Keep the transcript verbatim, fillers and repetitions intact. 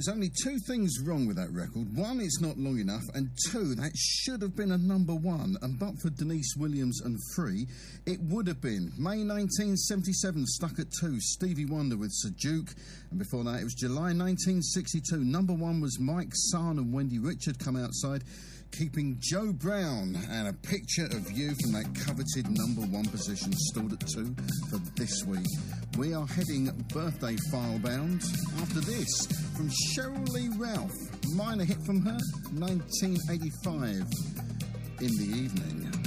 There's only two things wrong with that record. One, it's not long enough, and two, that should have been a number one, and but for Denise Williams and Free, it would have been. May nineteen seventy-seven, stuck at two, Stevie Wonder with Sir Duke, and before that it was July nineteen sixty-two. Number one was Mike Sarn and Wendy Richard, Come Outside, keeping Joe Brown and A Picture of You from that coveted number one position, stalled at two for this week. We are heading birthday file bound after this from Cheryl Lee Ralph, minor hit from her, nineteen eighty-five, In the Evening.